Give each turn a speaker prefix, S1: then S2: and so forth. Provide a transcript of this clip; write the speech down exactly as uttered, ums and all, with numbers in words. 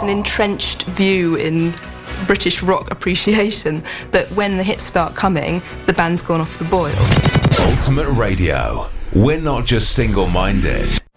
S1: an entrenched view in British rock appreciation that when the hits start coming, the band's gone off the boil.
S2: Ultimate Radio. We're not just single-minded,